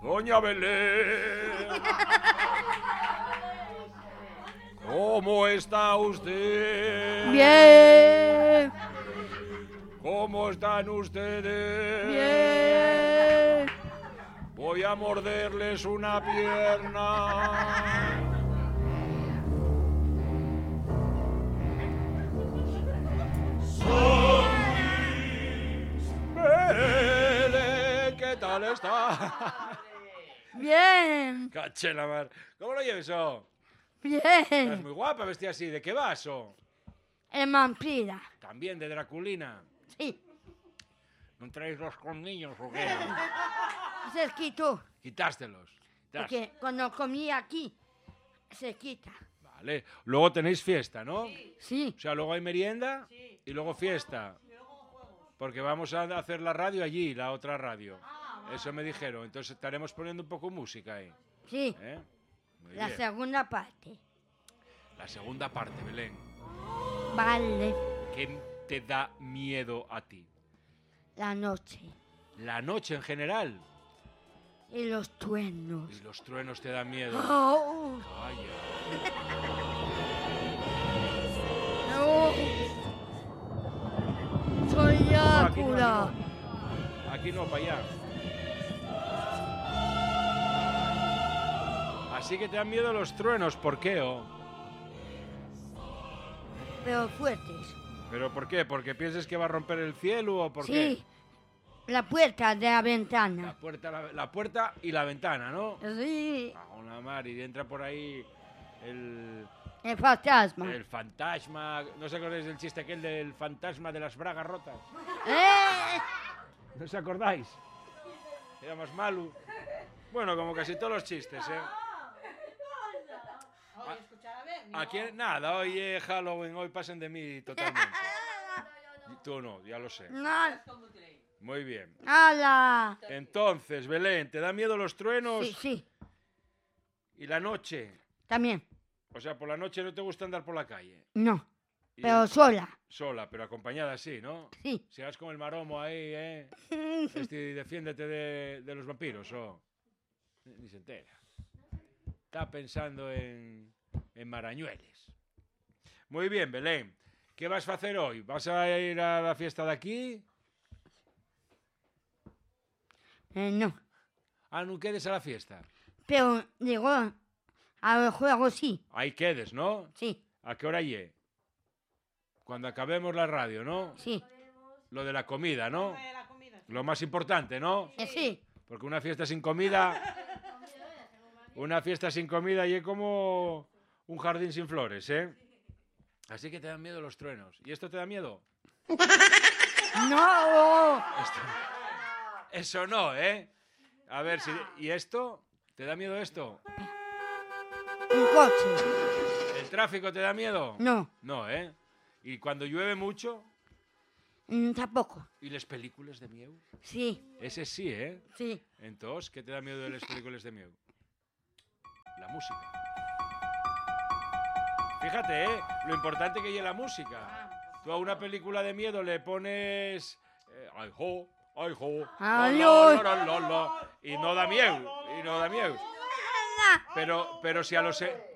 Doña Belén. ¿Cómo está usted? Bien. ¿Cómo están ustedes? Bien. Voy a morderles una pierna. Belén, ¿qué tal está? Bien. Caché la mar. ¿Cómo lo lleves, oh? Estás Bien. muy guapa vestida así. ¿De qué vas, oh? Es vampira. También de Draculina. Sí. ¿No traéis los colmillos o qué? Se quitó. Quitástelos. Porque cuando comí aquí, se quita. Vale. Luego tenéis fiesta, ¿no? Sí. O sea, luego hay merienda y luego fiesta. Porque vamos a hacer la radio allí, la otra radio. Eso me dijeron. Entonces estaremos poniendo un poco música ahí. Sí. ¿Eh? Muy La bien. segunda parte. La segunda parte, Belén. Vale. ¿Qué te da miedo a ti? La noche. La noche en general. Y los truenos. Y los truenos te dan miedo. Oh, Calla. no. Soy Drácula. Aquí no, para allá. Así que te dan miedo los truenos. ¿Por qué, oh? Pero fuertes. ¿Pero por qué? ¿Porque piensas que va a romper el cielo o por Sí. qué? La puerta de la ventana. La puerta y la ventana, ¿no? Sí. Ah, una mar, y entra por ahí el fantasma. el fantasma. ¿No os acordáis del chiste aquel del fantasma de las bragas rotas? ¡Eh! ¿No os acordáis? Era más malo. Bueno, como casi todos los chistes, ¿eh? Aquí nada, hoy es Halloween, hoy pasen de mí totalmente. Tú no, ya lo sé. No. Muy bien. ¡Hala! Entonces, Belén, ¿te da miedo los truenos? Sí, sí. ¿Y la noche? También. O sea, por la noche no te gusta andar por la calle. No. Y Pero sola. sola, pero acompañada sí, ¿no? Sí. Si vas con el maromo ahí, ¿eh? Defiéndete de los vampiros, ¿o? Ni se entera. Está pensando en Marañueles. Muy bien, Belén. ¿Qué vas a hacer hoy? ¿Vas a ir a la fiesta de aquí? No. Ah, no quedes a la fiesta. Pero digo, a los juegos sí. Ahí quedes, ¿no? Sí. ¿A qué hora llegue? Cuando acabemos la radio, ¿no? Sí. Lo de la comida, ¿no? Lo más importante, ¿no? Sí. Porque una fiesta sin comida... Una fiesta sin comida y es como un jardín sin flores, ¿eh? Así que te dan miedo los truenos. ¿Y esto te da miedo? No. Eso no, ¿eh? A ver, si... ¿Y esto? ¿Te da miedo esto? Un coche. ¿El tráfico te da miedo? No. No, ¿eh? ¿Y cuando llueve mucho? Tampoco. ¿Y las películas de miedo? Sí. Ese sí, ¿eh? Sí. Entonces, ¿qué te da miedo de las películas de miedo? La música. Fíjate, ¿eh? Lo importante que es la música. Tú a una película de miedo le pones... ay, ho, ay, ho, Ay, la, la, la, la, y no da miedo, y no da miedo. Pero si a los...